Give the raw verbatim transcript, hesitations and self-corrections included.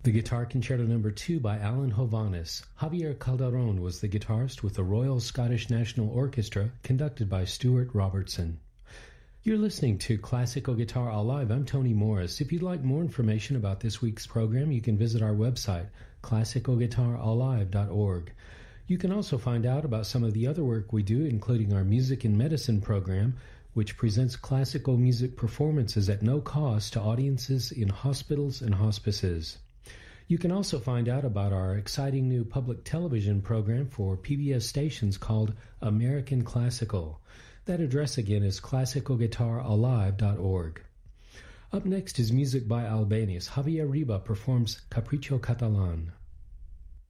The Guitar Concerto Number two by Alan Hovhaness. Javier Calderón was the guitarist with the Royal Scottish National Orchestra, conducted by Stuart Robertson. You're listening to Classical Guitar Alive. I'm Tony Morris. If you'd like more information about this week's program, you can visit our website, classical guitar alive dot org. You can also find out about some of the other work we do, including our Music and Medicine program, which presents classical music performances at no cost to audiences in hospitals and hospices. You can also find out about our exciting new public television program for P B S stations called American Classical. That address again is classical guitar alive dot org. Up next is music by Albenius. Javier Riba performs Capriccio Catalan.